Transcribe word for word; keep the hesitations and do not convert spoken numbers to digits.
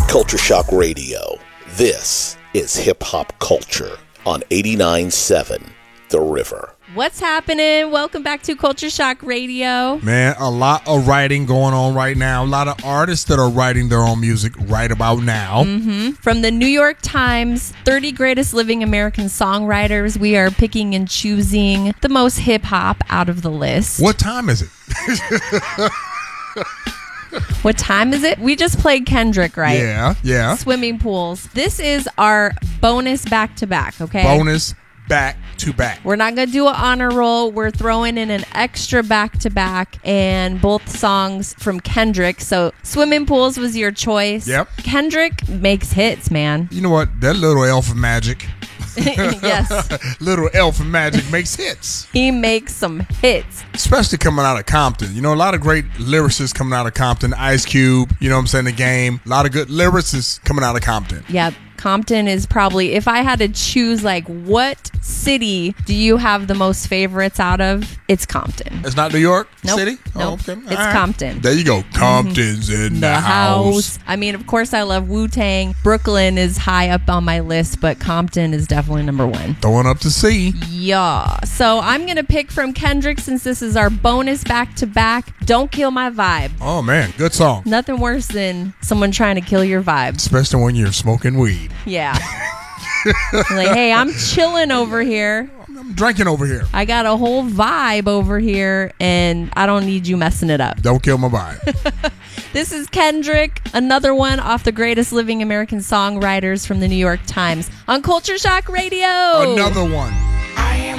Culture Shock Radio. This is Hip Hop Culture on eighty-nine point seven The River. What's happening? Welcome back to Culture Shock Radio. Man, a lot of writing going on right now. A lot of artists that are writing their own music right about now. Mm-hmm. From the New York Times, thirty Greatest Living American Songwriters, we are picking and choosing the most hip-hop out of the list. What time is it? What time is it? We just played Kendrick, right? Yeah, yeah. Swimming pools. This is our bonus back-to-back, okay? Bonus back to back. We're not going to do an honor roll. We're throwing in an extra back-to-back and both songs from Kendrick. So Swimming Pools was your choice. Yep. Kendrick makes hits, man. You know what? That little elf of magic. Yes. Little elf of magic makes hits. He makes some hits. Especially coming out of Compton. You know, a lot of great lyricists coming out of Compton. Ice Cube, you know what I'm saying, The Game. A lot of good lyricists coming out of Compton. Yep. Compton is probably, if I had to choose, like, what city do you have the most favorites out of? It's Compton. It's not New York Nope. City? Nope. Oh, okay. It's right. Compton. There you go. Compton's in the, The house. house. I mean, of course, I love Wu-Tang. Brooklyn is high up on my list, but Compton is definitely number one. Throwing up to sea. Yeah. So I'm going to pick from Kendrick since this is our bonus back-to-back. Don't Kill My Vibe. Oh, man. Good song. Nothing worse than someone trying to kill your vibe. Especially when you're smoking weed. Yeah. Like, hey, I'm chilling over here. I'm drinking over here. I got a whole vibe over here, and I don't need you messing it up. Don't kill my vibe. This is Kendrick, another one off the Greatest Living American Songwriters from the New York Times on Culture Shock Radio. Another one.